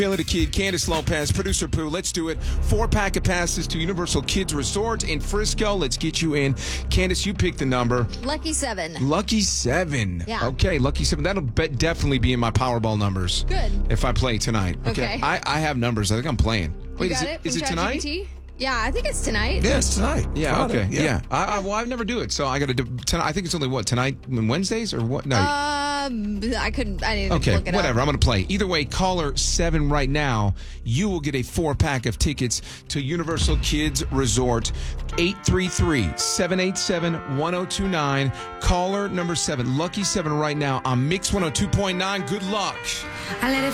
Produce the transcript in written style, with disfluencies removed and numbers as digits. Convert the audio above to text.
Bailey the Kid, Candace Lopez, Producer Pooh. Let's do it. 4-pack of passes to Universal Kids Resort in Frisco. Let's get you in. Candace, you pick the number. Lucky 7. Lucky 7. Yeah. Okay, Lucky 7. That'll definitely be in my Powerball numbers. Good. If I play tonight. Okay. I have numbers. I think I'm playing. Wait, You got is it tonight? ChatGPT? Yeah, I think it's tonight. Yeah, it's tonight. Yeah, Friday. okay. Yeah. I never do it, so I got to do tonight. I think it's only tonight, Wednesdays or what? No. I didn't Okay, look it whatever. up. I'm going to play. Either way, caller 7 right now. You will get a 4-pack of tickets to Universal Kids Resort. 833-787-1029. Caller number 7. Lucky 7 right now on Mix 102.9. Good luck.